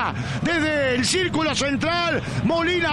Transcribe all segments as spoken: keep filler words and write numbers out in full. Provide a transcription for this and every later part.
Molina desde el círculo central. Molina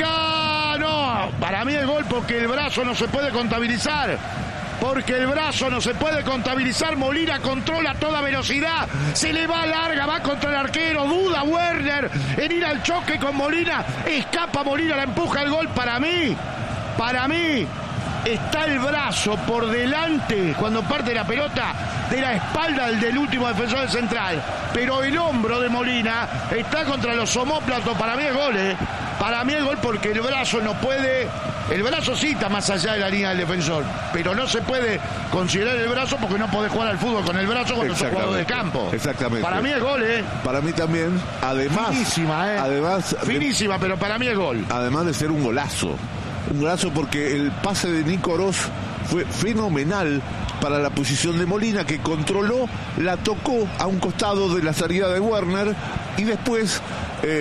pica. No, para mí el gol porque el brazo no se puede contabilizar. Porque el brazo no se puede contabilizar. Molina controla a toda velocidad. Se le va larga, va contra el arquero. Duda Werner en ir al choque con Molina. Escapa Molina, la empuja el gol. Para mí, para mí, está el brazo por delante cuando parte la pelota de la espalda del, del último defensor del central. Pero el hombro de Molina está contra los omóplatos. Para mí es gol, ¿eh? Para mí es gol porque el brazo no puede... El brazo sí está más allá de la línea del defensor, pero no se puede considerar el brazo porque no podés jugar al fútbol con el brazo cuando sos jugador de campo. Exactamente. Para mí es gol, ¿eh? Para mí también. Además... Finísima, ¿eh? Además, Finísima, de, pero para mí es gol. Además de ser un golazo. Un golazo porque el pase de Nico Oroz fue fenomenal para la posición de Molina, que controló, la tocó a un costado de la salida de Werner y después... Eh,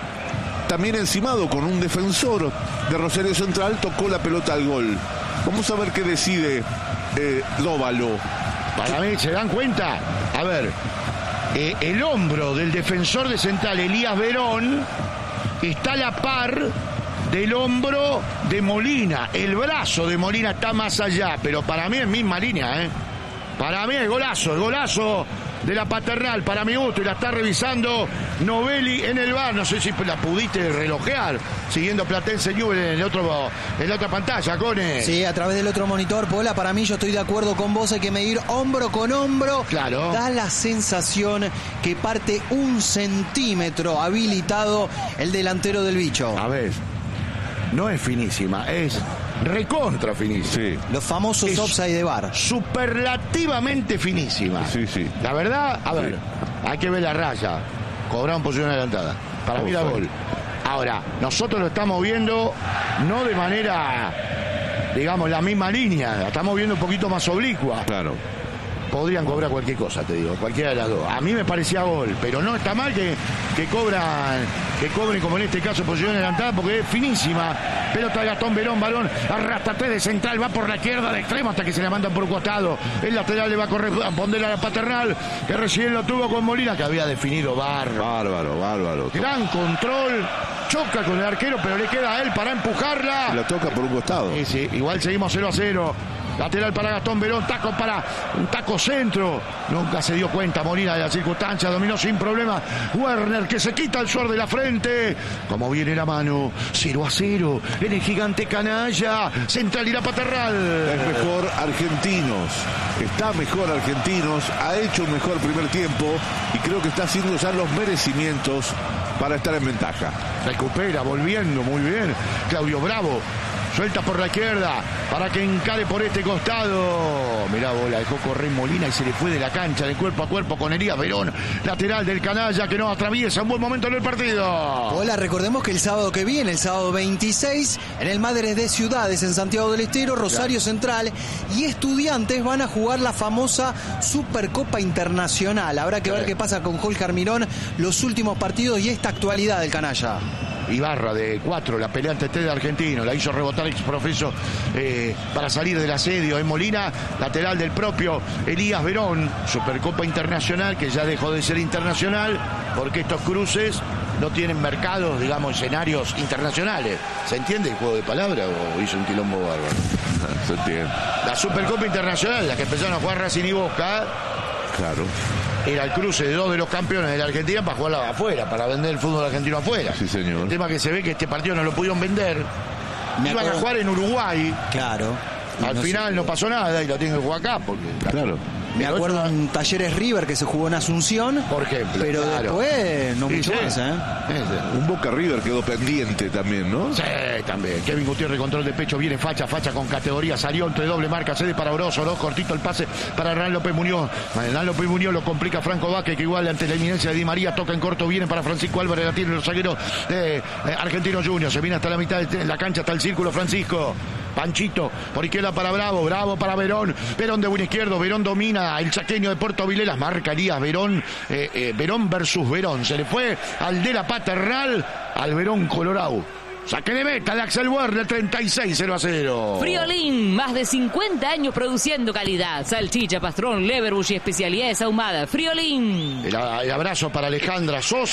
también encimado con un defensor de Rosario Central, tocó la pelota al gol. Vamos a ver qué decide eh, Dóvalo. Para mí, ¿se dan cuenta? A ver, eh, el hombro del defensor de Central, Elías Verón, está a la par del hombro de Molina. El brazo de Molina está más allá, pero para mí es misma línea, ¿eh? Para mí es golazo, el golazo de la Paternal, para mi gusto, y la está revisando Novelli en el bar. No sé si la pudiste relojear, siguiendo Platense Newell en, el otro, en la otra pantalla, Cone. Sí, a través del otro monitor, Pola, para mí yo estoy de acuerdo con vos, hay que medir hombro con hombro. Claro. Da la sensación que parte un centímetro habilitado el delantero del bicho. A ver, no es finísima, es... recontra finísima. Sí. Los famosos es offside de bar. Superlativamente finísima. Sí, sí. La verdad, a ver, sí. Hay que ver la raya. Cobrado en posición adelantada. Para oh, mí la gol. Ahora, nosotros lo estamos viendo no de manera, digamos, la misma línea. La estamos viendo un poquito más oblicua. Claro. Podrían cobrar cualquier cosa, te digo, cualquiera de las dos. A mí me parecía gol, pero no está mal que, que cobran, que cobren como en este caso posición adelantada porque es finísima. Pelota de Gastón Verón, balón, arrastrate de central, va por la izquierda de extremo hasta que se la mandan por un costado. El lateral le va a correr a poner a la Paternal, que recién lo tuvo con Molina, que había definido bárbaro. Bárbaro, bárbaro. Gran control, choca con el arquero, pero le queda a él para empujarla. La toca por un costado. Sí, sí, igual seguimos cero a cero. Lateral para Gastón Verón, taco para un taco centro. Nunca se dio cuenta Molina de la circunstancia, dominó sin problema Werner, que se quita el suor de la frente. Como viene la mano, cero a cero en el gigante canalla. Central y la Paternal. Es mejor Argentinos, está mejor Argentinos, ha hecho un mejor primer tiempo y creo que está haciendo ya los merecimientos para estar en ventaja. Recupera, volviendo muy bien Claudio Bravo. Suelta por la izquierda para que encare por este costado. Mirá, bola, dejó correr Molina y se le fue de la cancha de cuerpo a cuerpo con Elías Verón, lateral del canalla que no atraviesa un buen momento en el partido. Hola, recordemos que el sábado que viene, el sábado veintiséis, en el Madres de Ciudades, en Santiago del Estero, Rosario Central y Estudiantes van a jugar la famosa Supercopa Internacional. Habrá que ver qué pasa con Jorge Armirón, los últimos partidos y esta actualidad del canalla. Ibarra de cuatro, la pelea ante T de Argentino, la hizo rebotar ex profeso eh, para salir del asedio en Molina, lateral del propio Elías Verón. Supercopa Internacional que ya dejó de ser internacional porque estos cruces no tienen mercados, digamos, escenarios internacionales. ¿Se entiende el juego de palabras o hizo un quilombo bárbaro? Se entiende. La Supercopa Internacional, la que empezaron a jugar Racing y Boca. Claro. Era el cruce de dos de los campeones de la Argentina para jugarla afuera, para vender el fútbol argentino afuera. Sí, señor. El tema que se ve que este partido no lo pudieron vender. Me Iban acuerdo. a jugar en Uruguay. Claro. Al no final sé. no pasó nada y lo tienen que jugar acá. Porque, claro. Me acuerdo en Talleres River que se jugó en Asunción. Por ejemplo. Pero claro. después no sí, mucho sí. más, ¿eh? Sí, sí. Un Boca River quedó pendiente también, ¿no? Sí, también. Kevin Gutiérrez, control de pecho, viene facha, facha con categoría. Salió entre doble marca, cede para Orozo, ¿no? Cortito el pase para Hernán López Muñoz. Hernán López Muñoz lo complica Franco Vázquez, que igual ante la inminencia de Di María toca en corto, viene para Francisco Álvarez, la tiene los zagueros de eh, Argentinos Juniors. Se viene hasta la mitad de la cancha, hasta el círculo Francisco. Panchito, por izquierda para Bravo, Bravo para Verón, Verón de buen izquierdo, Verón domina, el chaqueño de Puerto Vilelas, marca Elías Verón, eh, eh, Verón versus Verón, se le fue al de la Paternal, al Verón Colorado. Saque de meta de Axel Werner, treinta y seis, cero a cero. Friolín, más de cincuenta años produciendo calidad. Salchicha, pastrón, leverbush y especialidades ahumadas. Friolín. El, el abrazo para Alejandra Sosa.